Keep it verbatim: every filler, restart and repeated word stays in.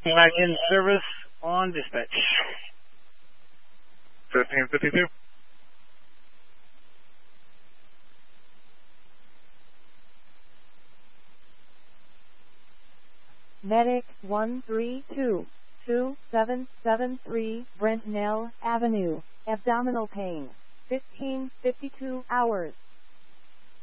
Flag in service on dispatch. fifteen fifty-two. Medic one three two two seven seven three Brentnell Avenue, abdominal pain, fifteen fifty-two hours.